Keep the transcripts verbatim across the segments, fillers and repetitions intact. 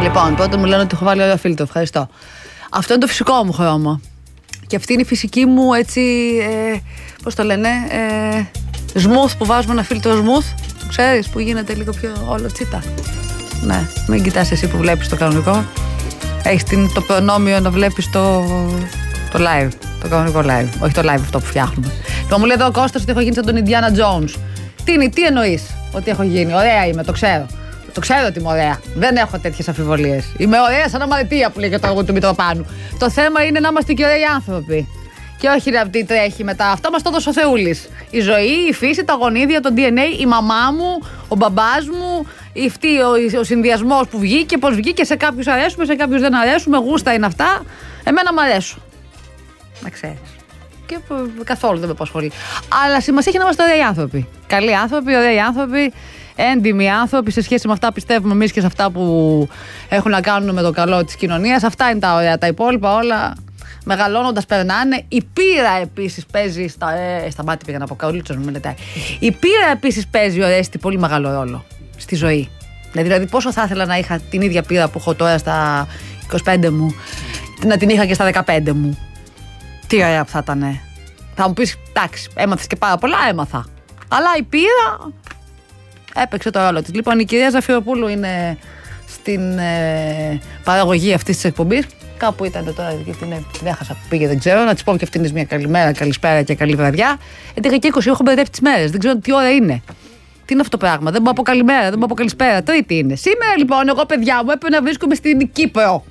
Λοιπόν, πρώτα μου λένε ότι έχω βάλει ωραίο φίλτρο. Ευχαριστώ. Αυτό είναι το φυσικό μου χρώμα. Και αυτή είναι η φυσική μου έτσι. Ε, πώς το λένε, ε, smooth, που βάζουμε ένα φίλτρο smooth. Ξέρεις, που γίνεται λίγο πιο όλο τσίτα. Ναι, μην κοιτάς εσύ που βλέπεις το κανονικό. Έχεις την, το προνόμιο να βλέπεις το, το live. Το κανονικό live. Όχι το live αυτό που φτιάχνουμε. Λοιπόν, μου λέει εδώ ο Κώστας ότι έχω γίνει σαν τον Indiana Jones. Τι είναι, τι εννοείς ότι έχω γίνει? Ωραία είμαι, το ξέρω. Το ξέρω ότι είμαι ωραία. Δεν έχω τέτοιες αμφιβολίες. Είμαι ωραία σαν αμαρτία που λέει και το έργο του Μητροπάνου. Το θέμα είναι να είμαστε και ωραίοι άνθρωποι. Και όχι να τι τρέχει μετά. Αυτό μας το έδωσε ο Θεούλης. Η ζωή, η φύση, τα γονίδια, το ντι εν έι, η μαμά μου, ο μπαμπάς μου, αυτή, ο, ο συνδυασμός που βγήκε, πώς βγήκε. Σε κάποιους αρέσουμε, σε κάποιους δεν αρέσουμε. Γούστα είναι αυτά. Εμένα μου αρέσουν. Να ξέρεις. Και καθόλου δεν με απασχολεί. Αλλά σημασία έχει να είμαστε ωραίοι άνθρωποι. Καλοί άνθρωποι, ωραίοι άνθρωποι, έντιμοι άνθρωποι σε σχέση με αυτά που πιστεύουμε εμείς και σε αυτά που έχουν να κάνουν με το καλό της κοινωνίας. Αυτά είναι τα ωραία. Τα υπόλοιπα όλα μεγαλώνοντας περνάνε. Η πείρα επίσης παίζει. Στα, ε, στα μάτια πήγα να πω, Καουλίτσος μου μελετάει. Η πείρα επίσης παίζει, Ορέστη, πολύ μεγάλο ρόλο στη ζωή. Δηλαδή, πόσο θα ήθελα να είχα την ίδια πείρα που έχω τώρα στα είκοσι πέντε μου, να την είχα και στα δεκαπέντε μου. Τι ωραία που θα ήταν. Θα μου πεις, εντάξει, έμαθες και πάρα πολλά, έμαθα. Αλλά η πείρα έπαιξε το ρόλο της. Λοιπόν, η κυρία Ζαφυροπούλου είναι στην ε, παραγωγή αυτής της εκπομπής. Κάπου ήταν τώρα και την, την έχασα που πήγε, δεν ξέρω. Να της πω και αυτήν μια καλημέρα, καλησπέρα και καλή βραδιά. Έτυχα και είκοσι, έχω μπερδεύει τις μέρες. Δεν ξέρω τι ώρα είναι. Τι είναι αυτό το πράγμα. Δεν μπορώ να πω καλημέρα, δεν μπορώ να πω καλησπέρα. Τρίτη είναι. Σήμερα λοιπόν, εγώ παιδιά μου έπρεπε να βρίσκομαι στην Κύπρο.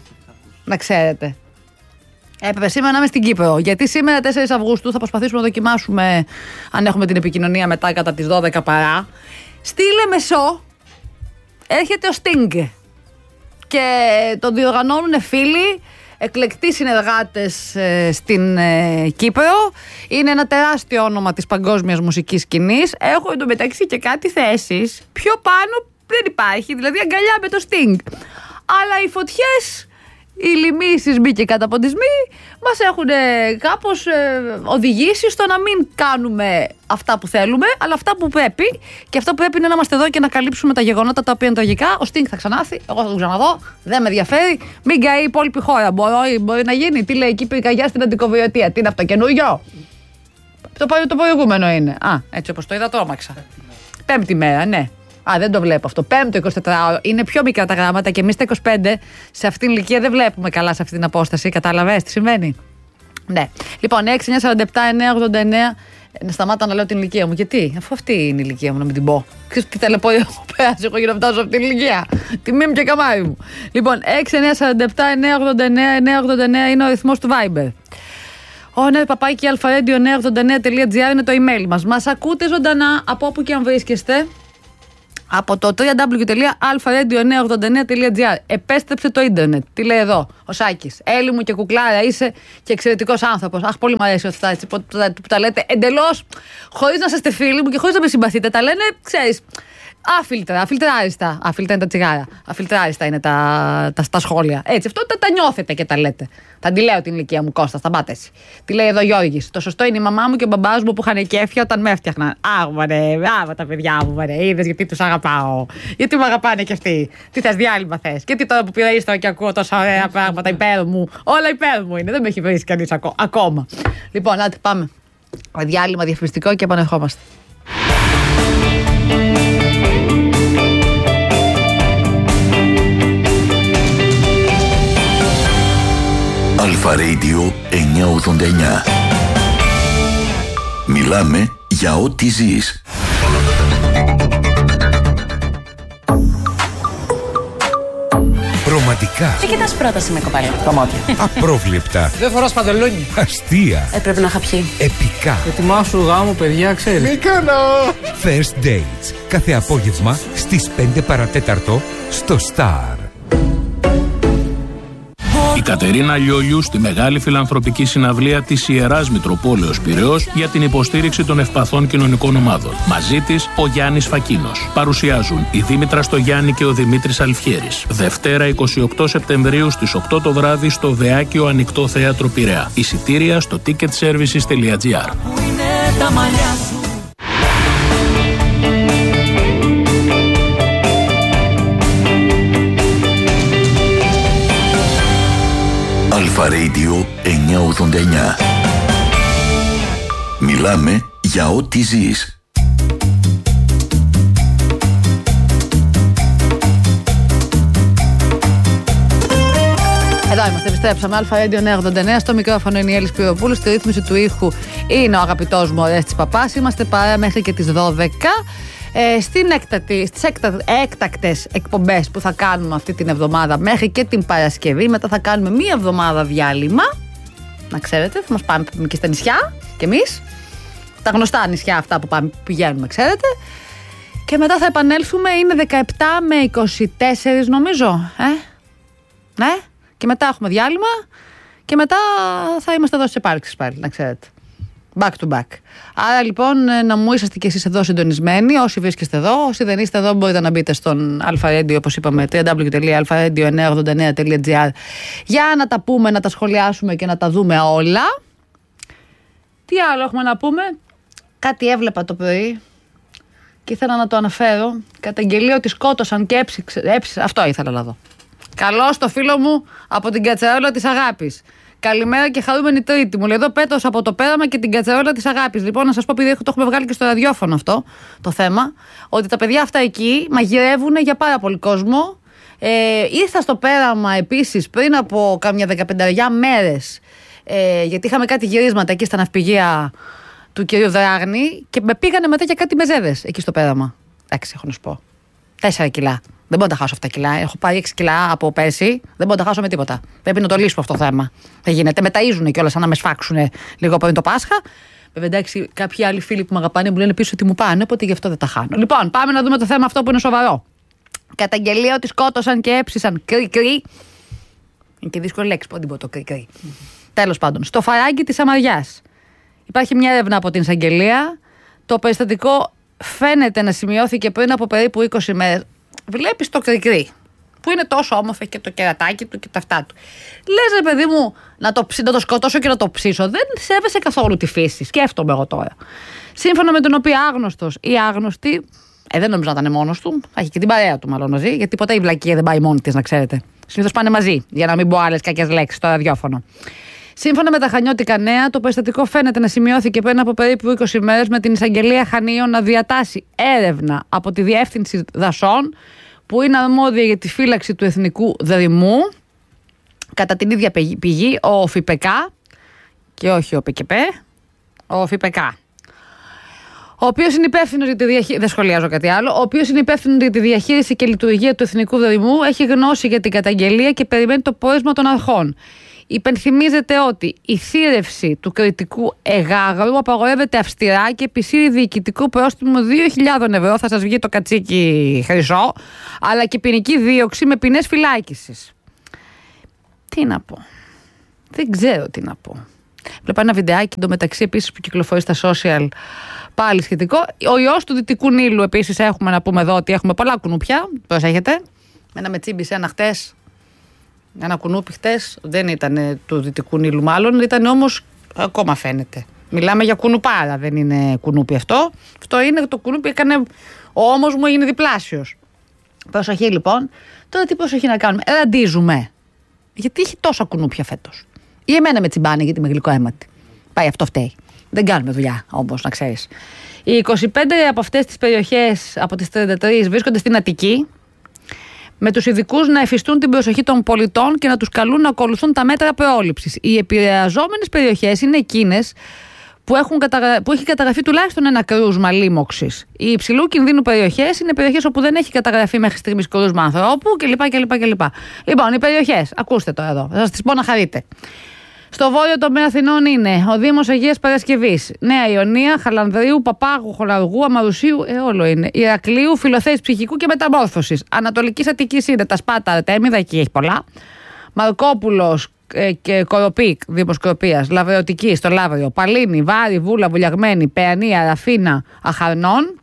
Να ξέρετε. Έπρεπε σήμερα να είμαι στην Κύπρο. Γιατί σήμερα τέσσερις Αυγούστου θα προσπαθήσουμε να δοκιμάσουμε, αν έχουμε την επικοινωνία μετά κατά τις δώδεκα παρά. Στη Λεμεσό έρχεται ο Sting. Και τον διοργανώνουν φίλοι, εκλεκτοί συνεργάτες ε, στην ε, Κύπρο. Είναι ένα τεράστιο όνομα της παγκόσμιας μουσικής σκηνής. Έχω εντωμεταξύ και κάτι θέσεις. Πιο πάνω δεν υπάρχει, δηλαδή αγκαλιά με το Sting. Αλλά οι φωτιές, οι λυμίσεις μη και οι καταποντισμοί μας έχουν κάπως ε, οδηγήσει στο να μην κάνουμε αυτά που θέλουμε, αλλά αυτά που πρέπει. Και αυτό που πρέπει είναι να είμαστε εδώ και να καλύψουμε τα γεγονότα τα οποία είναι τραγικά. Ο Sting θα ξανάρθει, εγώ θα τον ξαναδώ, δεν με ενδιαφέρει. Μην καεί η υπόλοιπη χώρα. Μπορεί, μπορεί να γίνει. Τι λέει εκεί πυρκαγιά στην Αντικοβιωτία? Τι είναι αυτό, καινούριο? Το, το προηγούμενο είναι. Α, έτσι όπως το είδα, τρόμαξα. Πέμπτη μέρα, ναι. Α, δεν το βλέπω αυτό. Πέμπτο εικοσιτετράωρο. Είναι πιο μικρά τα γράμματα και εμείς τα είκοσι πέντε σε αυτήν την ηλικία δεν βλέπουμε καλά σε αυτή την απόσταση. Κατάλαβες τι σημαίνει? Ναι. Λοιπόν, έξι εννιά σαράντα επτά εννιά ογδόντα εννιά. Σταμάτα να λέω την ηλικία μου. Γιατί? Αφού αυτή είναι η ηλικία μου, να μην την πω. Ξέρεις τι ταλαιπωρία έχω περάσει εγώ για να φτάσω σε αυτή την ηλικία? Τη μίμη και καμάρι μου. Λοιπόν, έξι εννιά σαράντα επτά εννιά ογδόντα εννιά εννιά ογδόντα εννιά είναι ο αριθμός του Viber. Ω, ναι, παπάκι αλφαρέντιο εννιά ογδόντα εννιά τελεία τζι άρ είναι το email μας. Μας ακούτε ζωντανά από όπου και αν βρίσκεστε. Από το double-u double-u double-u τελεία αλφαρέντιο εννιά ογδόντα εννιά τελεία τζι άρ. Επέστρεψε το ίντερνετ. Τι λέει εδώ ο Σάκης? Έλλη μου και κουκλάρα είσαι και εξαιρετικός άνθρωπος. Αχ, πολύ μου αρέσει αυτά έτσι, που, που, που, που τα λέτε εντελώς χωρίς να είστε φίλοι μου και χωρίς να με συμπαθείτε. Τα λένε, ξέρεις, άφιλτρα, αφιλτράριστα. Άφιλτρα είναι τα τσιγάρα. Αφιλτράριστα είναι τα, τα, τα σχόλια. Έτσι, αυτό τα, τα νιώθετε και τα λέτε. Θα τη λέω την ηλικία μου, Κώστα, σταμάτα εσύ. Τι λέει εδώ Γιώργης? Το σωστό είναι η μαμά μου και ο μπαμπάς μου που είχαν κέφια όταν με έφτιαχναν. Αχ, μωρέ, άβα τα παιδιά μου, μωρέ. Είδες γιατί τους αγαπάω? Γιατί με αγαπάνε κι αυτοί? Τι θες, διάλειμμα θες? Γιατί τώρα που πήρα ίστρα και ακούω τόσα ωραία πράγματα υπέρ μου? Όλα υπέρ μου είναι. Δεν με έχει βρει κανείς ακόμα. Λοιπόν, άντε πάμε. Διάλειμμα διαφημιστικό και επανερχόμαστε. Αλφα Radio εννιά ογδόντα εννιά. Μιλάμε για ό,τι ζεις. Ρομαντικά. Τι κοιτάς πρόταση με κοπέλα? Τα μάτια. Απρόβλεπτα. Δεν φοράς παντελόνι. Αστεία. Ε, πρέπει να είχα πιει. Επικά. Ετοιμάσου γάμο, παιδιά, ξέρεις. Μη κάνω. First Dates. Κάθε απόγευμα στις πέντε παρατέταρτο στο Star. Η Κατερίνα Λιόλιου στη μεγάλη φιλανθρωπική συναυλία της Ιεράς Μητροπόλεως Πειραιώς για την υποστήριξη των ευπαθών κοινωνικών ομάδων. Μαζί της ο Γιάννης Φακίνος. Παρουσιάζουν η Δήμητρα Στογιάννη και ο Δημήτρης Αλφιέρης. Δευτέρα εικοστή ογδόη Σεπτεμβρίου στις οκτώ το βράδυ στο Δεάκιο Ανοιχτό Θέατρο Πειραιά. Εισιτήρια στο ticket services τελεία τζι άρ. Αλφα Radio εννιακόσια ογδόντα εννιά. Μιλάμε για ό,τι ζεις. Εδώ είμαστε, επιστρέψαμε. Αλφα Radio εννιακόσια ογδόντα εννιά. Στο μικρόφωνο είναι η Έλλη Σπυροπούλου. Στη ρύθμιση του ήχου είναι ο αγαπητός μου Ορέστης Παπάς. Είμαστε παρέα μέχρι και τις δώδεκα. Ε, στην έκτακτη, στις έκτα, έκτακτες εκπομπές που θα κάνουμε αυτή την εβδομάδα μέχρι και την Παρασκευή. Μετά θα κάνουμε μία εβδομάδα διάλειμμα. Να ξέρετε, θα μας πάμε και στα νησιά κι εμείς. Τα γνωστά νησιά αυτά που πάμε, πηγαίνουμε, ξέρετε. Και μετά θα επανέλθουμε, είναι δεκαεπτά με είκοσι τέσσερα νομίζω. Ε? Ναι. Και μετά έχουμε διάλειμμα και μετά θα είμαστε εδώ στις επάρξεις πάλι, να ξέρετε. Back to back. Άρα λοιπόν να μου είσαστε κι εσείς εδώ συντονισμένοι, όσοι βρίσκεστε εδώ. Όσοι δεν είστε εδώ μπορείτε να μπείτε στον Alpha Radio, όπως είπαμε, double-u double-u double-u τελεία αλφα ρέιντιο εννιακόσια ογδόντα εννιά τελεία τζι άρ, για να τα πούμε, να τα σχολιάσουμε και να τα δούμε όλα. Τι άλλο έχουμε να πούμε? Κάτι έβλεπα το πρωί και ήθελα να το αναφέρω. Καταγγελία ότι σκότωσαν και έψηξαν. Αυτό ήθελα να δω. Καλώς το φίλο μου από την κατσαρόλα της αγάπης. Καλημέρα και χαρούμενη Τρίτη. Μου λέει εδώ πέτος από το πέραμα και την κατσαρόλα της αγάπης. Λοιπόν, να σας πω, επειδή το έχουμε βγάλει και στο ραδιόφωνο αυτό το θέμα, ότι τα παιδιά αυτά εκεί μαγειρεύουν για πάρα πολύ κόσμο. Ε, ήρθα στο πέραμα επίσης πριν από κάμια δεκαπενταριά μέρες, ε, γιατί είχαμε κάτι γυρίσματα εκεί στα ναυπηγεία του κυρίου Δράγνη και με πήγανε μετά για κάτι μεζέδες εκεί στο πέραμα. Εντάξει, έχω να σου πω. Τέσσερα κιλά. Δεν μπορώ να τα χάσω αυτά κιλά. Έχω πάρει έξι κιλά από πέρσι. Δεν μπορώ να τα χάσω με τίποτα. Πρέπει να το λύσουμε αυτό το θέμα. Δεν γίνεται. Με ταΐζουνε κιόλας σαν να με σφάξουν λίγο πριν το Πάσχα. Βέβαια, εντάξει, κάποιοι άλλοι φίλοι που με αγαπάνε μου λένε πίσω ότι μου πάνε, οπότε γι' αυτό δεν τα χάνω. Λοιπόν, πάμε να δούμε το θέμα αυτό που είναι σοβαρό. Καταγγελία ότι σκότωσαν και έψησαν κρυ-κρυ. Είναι και δύσκολη λέξη, πότε πω το κρυ-κρυ. Τέλος πάντων, στο Φαράγγι της Αμαριάς υπάρχει μια έρευνα από την εισαγγελία. Το περιστατικό φαίνεται να σημειώθηκε πριν από περίπου είκοσι μέρες. Βλέπεις το κρυκρί, που είναι τόσο όμορφο και το κερατάκι του και τα αυτά του. Λες ρε παιδί μου, να το, να το σκοτώσω και να το ψήσω. Δεν σέβεσαι καθόλου τη φύση. Σκέφτομαι εγώ τώρα. Σύμφωνα με τον οποίο άγνωστος ή άγνωστη, ε, δεν νομίζω να ήταν μόνος του, θα έχει και την παρέα του μάλλον μαζί, γιατί ποτέ η βλακία δεν πάει μόνη της, να ξέρετε. Συνήθως πάνε μαζί, για να μην πω άλλες κακές λέξεις στο ραδιόφωνο. Σύμφωνα με τα Χανιώτικα Νέα, το περιστατικό φαίνεται να σημειώθηκε πριν από περίπου είκοσι μέρες, με την εισαγγελία Χανίων να διατάσει έρευνα από τη Διεύθυνση Δασών, που είναι αρμόδια για τη φύλαξη του εθνικού δρυμού. Κατά την ίδια πηγή, ο ΦΥΠΕΚΑ, και όχι ο ΠΚΠ, ο ΦΥΠΕΚΑ, ο οποίος είναι υπεύθυνος για τη διαχείριση. Δεν σχολιάζω κάτι άλλο. Ο οποίος είναι υπεύθυνος για τη διαχείριση και λειτουργία του εθνικού δρυμού, έχει γνώση για την καταγγελία και περιμένει το πόρισμα των αρχών. Υπενθυμίζεται ότι η θύρευση του κρητικού εγάγρου απαγορεύεται αυστηρά και επισύρει διοικητικό πρόστιμο δύο χιλιάδες ευρώ, θα σας βγει το κατσίκι χρυσό, αλλά και ποινική δίωξη με ποινές φυλάκισης. Τι να πω. Δεν ξέρω τι να πω. Βλέπω ένα βιντεάκι εντωμεταξύ επίσης που κυκλοφορεί στα social, πάλι σχετικό. Ο ιός του Δυτικού Νείλου επίσης έχουμε να πούμε εδώ ότι έχουμε πολλά κουνούπια. Προσέχετε. Ένα με τσίμπησε ένα χτες. Ένα κουνούπι χτες, δεν ήταν του Δυτικού Νείλου μάλλον, ήταν όμως, ακόμα φαίνεται. Μιλάμε για κουνουπάρα, δεν είναι κουνούπι αυτό. Αυτό είναι το κουνούπι, έκανε, ο ώμος μου έγινε διπλάσιος. Προσοχή λοιπόν. Τώρα τι προσοχή να κάνουμε? Ραντίζουμε. Γιατί έχει τόσα κουνούπια φέτος? Ή εμένα με τσιμπάνε γιατί είμαι γλυκοαίματη. Πάει, αυτό φταίει. Δεν κάνουμε δουλειά όμως, να ξέρεις. Οι είκοσι πέντε από αυτές τις περιοχές, από τις τριάντα τρεις, βρίσκονται στην Αττική, με τους ειδικούς να εφιστούν την προσοχή των πολιτών και να τους καλούν να ακολουθούν τα μέτρα πρόληψης. Οι επηρεαζόμενες περιοχές είναι εκείνες που, έχουν καταγρα... που έχει καταγραφεί τουλάχιστον ένα κρούσμα λίμωξης. Οι υψηλού κινδύνου περιοχές είναι περιοχές όπου δεν έχει καταγραφεί μέχρι στιγμής κρούσμα ανθρώπου κλπ. κλπ, κλπ. Λοιπόν, οι περιοχές, ακούστε το εδώ, θα σας τις πω να χαρείτε. Στο βόρειο τομέα Αθηνών είναι ο Δήμος Αγίας Παρασκευής, Νέα Ιωνία, Χαλανδρίου, Παπάγου, Χολαργού, Αμαρουσίου, ε, όλο είναι. Ηρακλείου, Φιλοθέης Ψυχικού και Μεταμόρφωσης. Ανατολικής Αττικής είναι τα Σπάτα, Αρτέμιδα, εκεί έχει πολλά. Μαρκόπουλος ε, και Κοροπή, Δήμος Κοροπίας, Λαβρεωτική, στο Λαύριο, Παλίνη, Βάρη, Βούλα, Βουλιαγμένη, Παιανία, Ραφίνα, Αχαρνών.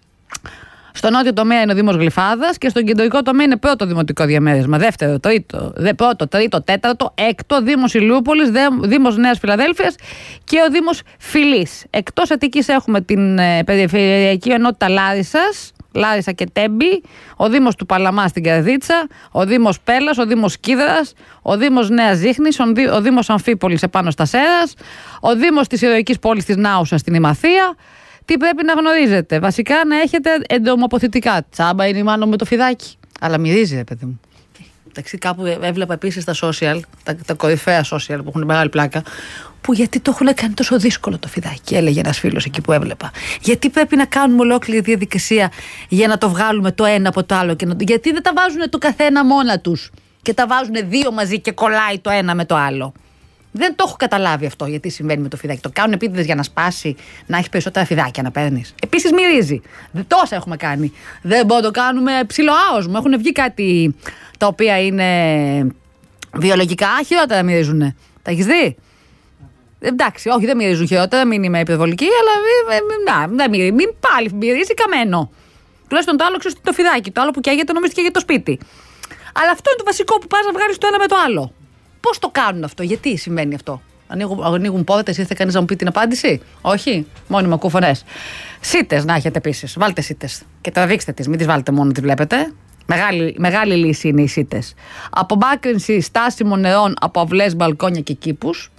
Στο νότιο τομέα είναι ο Δήμος Γλυφάδας και στον κεντρικό τομέα είναι πρώτο δημοτικό διαμέρισμα. Δεύτερο, τρίτο, δε, πρώτο, τρίτο, τέταρτο, έκτο, Δήμος Ηλιούπολης, δε, Δήμος Νέας Φιλαδέλφειας και ο Δήμος Φιλής. Εκτός Αττικής έχουμε την ε, περιφερειακή ενότητα Λάρισσας, Λάρισα και Τέμπη, ο Δήμος του Παλαμά στην Καρδίτσα, ο Δήμος Πέλλας, ο Δήμος Κίδρας, ο Δήμος Νέας Ζήχνης, ο Δήμος Αμφίπολης επάνω στα Σέρας, ο Δήμος της ηρωικής πόλης της Νάουσα στην Ημαθία. Τι πρέπει να γνωρίζετε? Βασικά να έχετε εντομοποθητικά. Τσάμπα είναι η μάνα με το φιδάκι. Αλλά μυρίζει, ρε παιδί μου. Εντάξει, κάπου έβλεπα επίσης τα social, τα, τα κορυφαία social που έχουν μεγάλη πλάκα, που γιατί το έχουν κάνει τόσο δύσκολο το φιδάκι, έλεγε ένας φίλος εκεί που έβλεπα. Γιατί πρέπει να κάνουμε ολόκληρη διαδικασία για να το βγάλουμε το ένα από το άλλο, και να... γιατί δεν τα βάζουν το καθένα μόνα τους και τα βάζουν δύο μαζί και κολλάει το ένα με το άλλο. Δεν το έχω καταλάβει αυτό γιατί συμβαίνει με το φιδάκι. Το κάνουν επίτηδες για να σπάσει, να έχει περισσότερα φιδάκια να παίρνει. Επίσης μυρίζει. Τόσα έχουμε κάνει. Δεν μπορούμε να το κάνουμε ψιλοάοσμο. Έχουν βγει κάτι τα οποία είναι βιολογικά χειρότερα μυρίζουν. Τα έχεις δει? Εντάξει, όχι, δεν μυρίζουν χειρότερα, μην είμαι υπερβολική, αλλά να, δεν μυρίζει. Μην πάλι μυρίζει καμένο. Τουλάχιστον το άλλο ξέρει το φιδάκι. Το άλλο που καίγεται νομίζω καίγεται το σπίτι. Αλλά αυτό είναι το βασικό που πας να βγάλεις το ένα με το άλλο. Πώς το κάνουν αυτό, γιατί συμβαίνει αυτό? Ανοίγουν, ανοίγουν πόρτες, ήρθε κανείς να μου πει την απάντηση? Όχι, μόνιμα κουφωνές. Σίτες να έχετε επίσης. Βάλτε σίτες και τραβήξτε τις, μην τις βάλετε μόνο, τις βλέπετε. Μεγάλη, μεγάλη λύση είναι οι σίτες. Απομάκρυνση στάσιμων νερών από αυλές, μπαλκόνια και κήπους.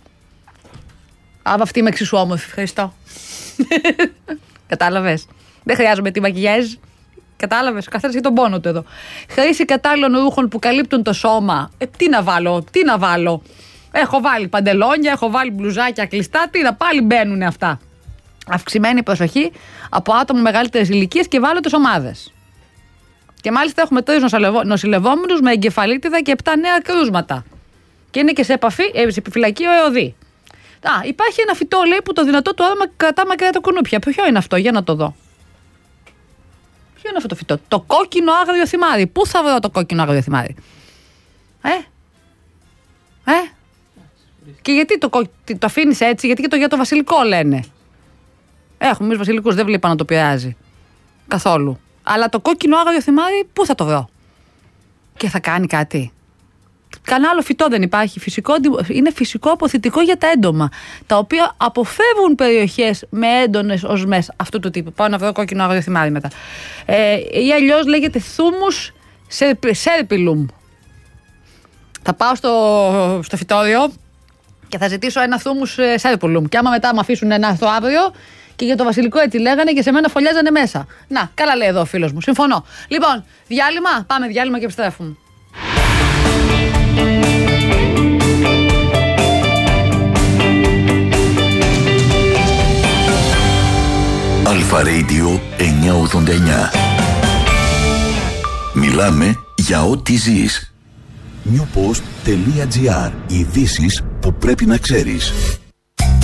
Α, αυτή είμαι εξίσου όμορφη, ευχαριστώ. Κατάλαβες? Δεν χρειάζομαι τη μακιγιάζ. Κατάλαβες, ο καθένας έχει τον πόνο του εδώ. Χρήση κατάλληλων ρούχων που καλύπτουν το σώμα. Ε, τι να βάλω, τι να βάλω. Έχω βάλει παντελόνια, έχω βάλει μπλουζάκια κλειστά. Τι να, πάλι μπαίνουν αυτά. Αυξημένη προσοχή από άτομα μεγαλύτερης ηλικίας και ευάλωτες ομάδες. Και μάλιστα έχουμε τρεις νοσηλευόμενους με εγκεφαλίτιδα και επτά νέα κρούσματα. Και είναι και σε επαφή, ε, σε επιφυλακή ο ΕΟΔΗ. Α, υπάρχει ένα φυτό, λέει, που το δυνατό του άρωμα κρατά μακριά τα κουνούπια. Ποιο είναι αυτό, για να το δω. Ποιο είναι αυτό το φυτό? Το κόκκινο άγριο θυμάρι. Πού θα βρω το κόκκινο άγριο θυμάρι? Ε, ε. Και γιατί το, το αφήνεις έτσι? Γιατί και το για το βασιλικό λένε. Έχουμε εμείς βασιλικούς, δεν βλέπα να το πειράζει καθόλου. Αλλά το κόκκινο άγριο θυμάρι πού θα το βρω? Και θα κάνει κάτι? Κανένα άλλο φυτό δεν υπάρχει. Φυσικό, είναι φυσικό αποθητικό για τα έντομα, τα οποία αποφεύγουν περιοχές με έντονες οσμές αυτού του τύπου. Πάω να βρω κόκκινο άγριο θυμάρι μετά. Ε, ή αλλιώς λέγεται θούμους σέρπιλουμ. Θα πάω στο, στο φυτόριο και θα ζητήσω ένα θούμους σέρπιλουμ. Και άμα μετά με αφήσουν ένα έρθω αύριο, και για το βασιλικό έτσι λέγανε και σε μένα φωλιάζανε μέσα. Να, καλά λέει εδώ ο φίλος μου. Συμφωνώ. Λοιπόν, διάλειμμα. Πάμε διάλειμμα και επιστρέφουμε. Αλφα Radio εννιακόσια ογδόντα εννιά. Μιλάμε για ό,τι ζεις. newpost.gr. Ειδήσεις που πρέπει να ξέρεις.